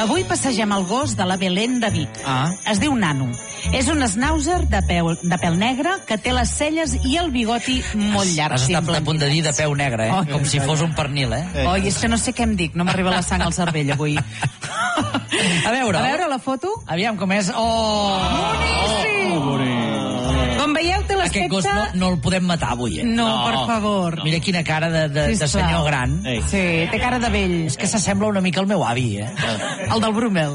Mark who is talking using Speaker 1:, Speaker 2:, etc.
Speaker 1: Avui passegem el gos de la Belén de Vic.
Speaker 2: Ah.
Speaker 1: Es diu Nano. És un schnauzer de pèl negre que té les celles i el bigoti molt llarg.
Speaker 2: Has estat a punt de dir de peu negre,
Speaker 1: Oh,
Speaker 2: com si fos un pernil,
Speaker 1: Oi, és que no sé què em dic. No m'arriba la sang al cervell, avui.
Speaker 2: A veure
Speaker 1: la foto.
Speaker 2: Aviam com és.
Speaker 1: Com veieu, té l'aspecte...
Speaker 2: Aquest gos no el podem matar avui,
Speaker 1: No, per favor.
Speaker 2: Mira quina cara de senyor gran.
Speaker 1: Sí, té cara de vell.
Speaker 2: És que s'assembla una mica al meu avi,
Speaker 1: El del Brummel.